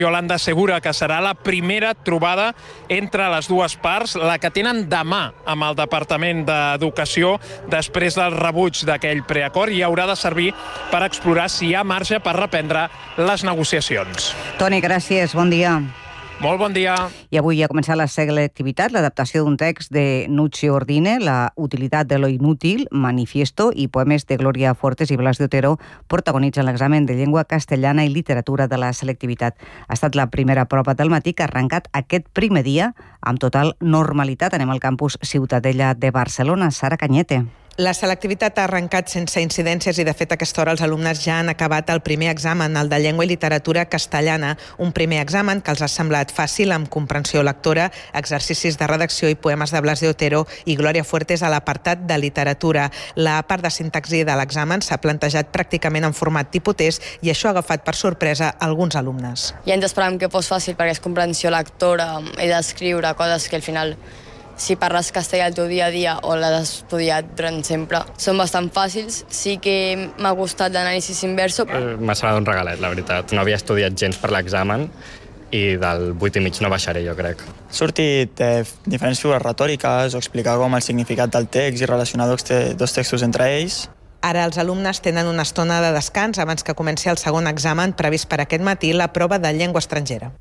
Yolanda assegura que serà la primera trobada entre les dues parts, la que tenen demà amb el Departament d'Educació després del rebuig d'aquell preacord, i haurà de servir per explorar si hi ha marge per reprendre les negociacions. Toni, gràcies, bon dia. Molt bon dia. I avui ha començat la selectivitat, l'adaptació d'un text de Nuccio Ordine, La utilitat de lo inútil, Manifiesto, i poemes de Gloria Fuertes i Blas de Otero protagonitzen l'examen de llengua castellana i literatura de la selectivitat. Ha estat la primera prova del matí que ha arrencat aquest primer dia amb total normalitat. Anem al campus Ciutadella de Barcelona. Sara Cañete. La selectivitat ha arrencat sense incidències i, de fet, a aquesta hora els alumnes ja han acabat el primer examen, el de llengua i literatura castellana. Un primer examen que els ha semblat fàcil, amb comprensió lectora, exercicis de redacció i poemes de Blas de Otero i Gloria Fuertes a l'apartat de literatura. La part de sintaxi de l'examen s'ha plantejat pràcticament en format tipus test i això ha agafat per sorpresa alguns alumnes. Ja ens esperàvem que fos fàcil perquè és comprensió lectora i d'escriure coses que al final, si parles castellà el teu dia a dia o l'has estudiat durant sempre, són bastant fàcils. Sí que m'ha gustat l'anàlisi inverso. M'ha semblat un regalet, la veritat. No havia estudiat gens per l'examen i del 8,5 no baixaré, jo crec. Ha sortit diferents figures retòriques o explicar com el significat del text i relacionar dos textos entre ells. Ara els alumnes tenen una estona de descans abans que comenci el segon examen previst per aquest matí, la prova de llengua estrangera.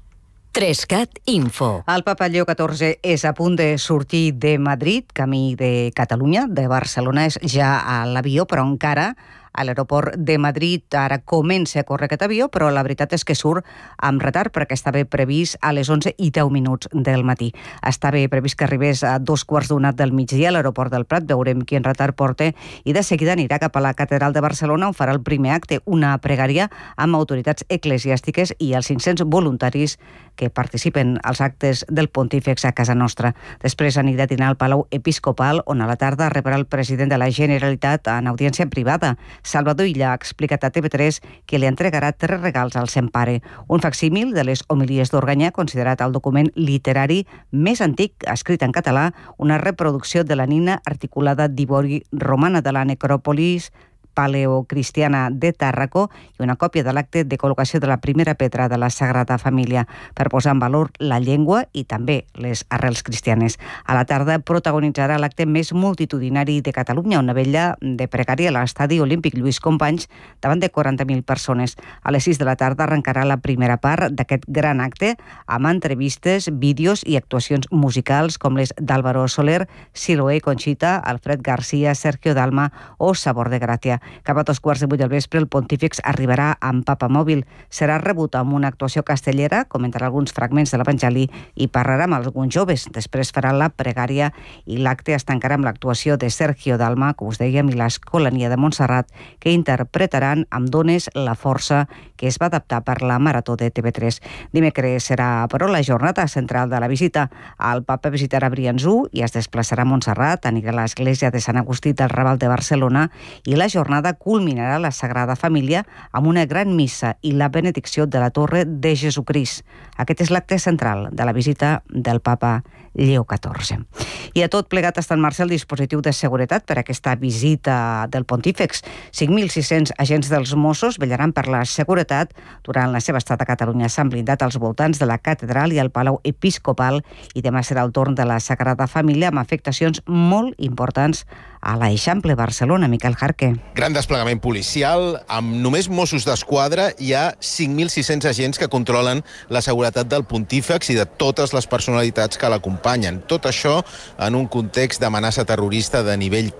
3CAT Info. El Papa Lleó XIV és a punt de sortir de Madrid, camí de Catalunya, de Barcelona és ja a l'avió, però encara a l'aeroport de Madrid ara comença a córrer aquest avió, però la veritat és que surt amb retard perquè estava previst a les 11:10 del matí. Estava previst que arribés a 2:15 del migdia a l'aeroport del Prat, veurem quin retard porta, i de seguida anirà cap a la Catedral de Barcelona on farà el primer acte, una pregària amb autoritats eclesiàstiques i els 500 voluntaris que participen als actes del Pontífex a casa nostra. Després anirà a dinar al Palau Episcopal, on a la tarda rebrà el president de la Generalitat en audiència privada. Salvador Illa ha explicat a TV3 que li entregarà 3 regals al Sant Pare. Un facsímil de les homilies d'Organyà, considerat el document literari més antic escrit en català, una reproducció de la nina articulada d'ivori romana de la necròpolis paleocristiana de Tàrraco i una còpia de l'acte de col·locació de la primera pedra de la Sagrada Família per posar en valor la llengua i també les arrels cristianes. A la tarda protagonitzarà l'acte més multitudinari de Catalunya, una vella de pregària a l'estadi olímpic Lluís Companys davant de 40.000 persones. A les 6 de la tarda arrencarà la primera part d'aquest gran acte amb entrevistes, vídeos i actuacions musicals com les d'Álvaro Soler, Siloé Conxita, Alfred García, Sergio Dalma o Sabor de Gràcia. Cap a 2:15 del vespre el Pontífex arribarà amb papamòbil. Serà rebut amb una actuació castellera, comentarà alguns fragments de l'Evangeli i parlarà amb alguns joves. Després farà la pregària i l'acte es tancarà amb l'actuació de Sergio Dalma, com us dèiem, i l'Escolania de Montserrat, que interpretaran amb Dones la força, que es va adaptar per la Marató de TV3. Dimecres serà, però, la jornada central de la visita. El papa visitarà Briançó i es desplaçarà a Montserrat, anirà a l'església de Sant Agustí del Raval de Barcelona i la jornada culminarà la Sagrada Família amb una gran missa i la benedicció de la Torre de Jesucrist. Aquest és l'acte central de la visita del papa Lleó XIV. I a tot plegat està en marxa el dispositiu de seguretat per a aquesta visita del Pontífex. 5.600 agents dels Mossos vetllaran per la seguretat durant la seva estada a Catalunya. S'han blindat als voltants de la catedral i el Palau Episcopal i demà serà el torn de la Sagrada Família amb afectacions molt importants a l'Eixample Barcelona. Miquel Jarque. Gran desplegament policial. Amb només Mossos d'Esquadra hi ha 5.600 agents que controlen la seguretat del Pontífex i de totes les personalitats que l'acompanyen. Tot això en un context d'amenaça terrorista de nivell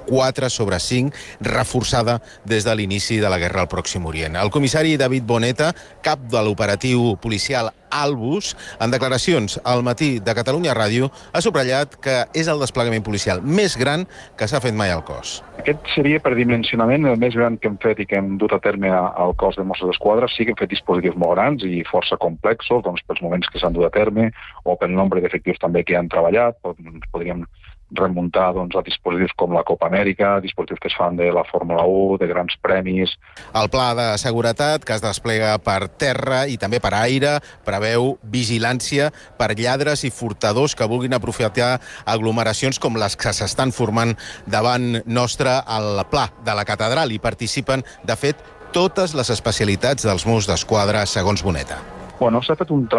4/5, reforçada des de l'inici de la guerra al Pròxim Orient. El comissari David Boneta, cap de l'operatiu policial Albus, en declaracions al matí de Catalunya Ràdio, ha subratllat que és el desplegament policial més gran que s'ha fet mai al cos. Aquest seria, per dimensionament, el més gran que hem fet i que hem dut a terme al cos de Mossos d'Esquadra. Sí que hem fet dispositius molt grans i força complexos, doncs, pels moments que s'han dut a terme o pel nombre d'efectius també que han treballat. Podríem remuntar a dispositius com la Copa Amèrica, dispositius que es fan de la Fórmula 1, de grans premis. El pla de seguretat, que es desplega per terra i també per aire, preveu vigilància per lladres i furtadors que vulguin aprofitar aglomeracions com les que s'estan formant davant nostre al pla de la catedral. Hi participen, de fet, totes les especialitats dels Mossos d'Esquadra, segons Boneta. Bueno, s'ha fet un